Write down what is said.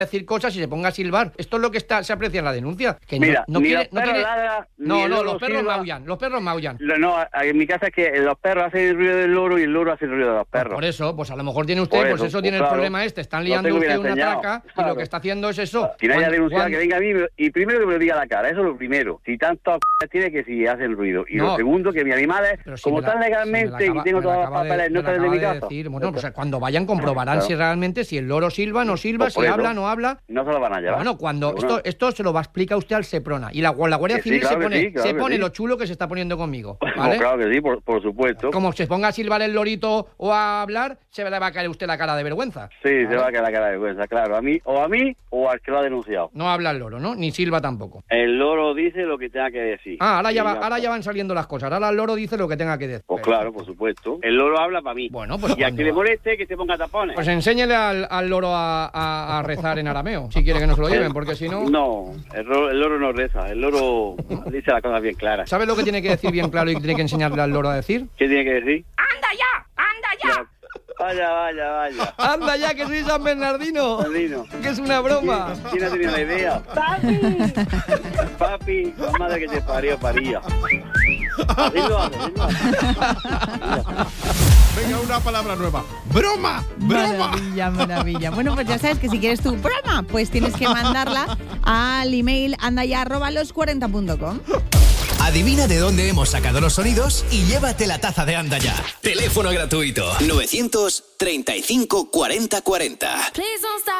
decir cosas y se ponga a silbar. Esto es lo que se aprecia en la denuncia. Que mira, no ni quiere, los perros ladran, no, ni el los loro perros silba. maullan. Los perros maullan. No, en mi casa es que los perros hacen el ruido del loro y el loro hace el ruido de los perros. Por eso, pues a lo mejor tiene usted, Por pues eso, eso tiene pues el claro. problema este. Están Lo liando tengo usted bien una enseñado, traca y claro. lo que está haciendo es eso. Quien haya denunciado, Cuando- que venga a mí y primero que me lo diga a la cara, eso es lo primero. Si tanto tiene que si hacen ruido. Y No. lo segundo, que mis animales, Pero si como me la- están si legalmente me la acaba- y tengo me la todas las acaba de- papeles, no me la están de mi acaba de casa. decir. Bueno, pues cuando vayan comprobarán Claro. si realmente si el loro silba, no silba, Pues si por eso. habla, no habla. No se lo van a llevar. Bueno, cuando Pero bueno. esto se lo va a explicar usted al Seprona. Y la Guardia Que sí, Civil claro se que pone, sí, claro se que pone sí. lo chulo que se está poniendo conmigo. Pues ¿Vale? claro que sí, por supuesto. Como se ponga a silbar el lorito o a hablar, se le va a caer a usted la cara de vergüenza. Sí, ¿Vale? se va a quedar la cara de vergüenza, claro. A mí o al que lo ha denunciado. No habla el loro, ¿no? Ni silba tampoco. El loro dice lo que tenga que decir. Ahora Y ya van saliendo las cosas. Ahora el loro dice lo que tenga que decir. Pues claro, por supuesto. El loro habla para mí. Bueno, pues y al cuando- que le moleste, que se ponga tapones. Pues enséñele al loro a rezar en arameo, si quiere que no se lo lleven, porque si no... No, el loro no reza. El loro dice las cosas bien claras. ¿Sabes lo que tiene que decir bien claro y que tiene que enseñarle al loro a decir? ¿Qué tiene que decir? ¡Anda ya! ¡Anda Vaya. ¡Anda ya, que soy San Bernardino! Bernardino. ¡Que es una broma! ¿Quién ha tenido la idea? Papi, la madre que te parió, paría. Así lo hace. Venga, una palabra nueva. ¡Broma! ¡Broma! Maravilla. Bueno, pues ya sabes que si quieres tu broma, pues tienes que mandarla al email andaya@los40.com. Adivina de dónde hemos sacado los sonidos y llévate la taza de Anda Ya. Teléfono gratuito 935 40 40.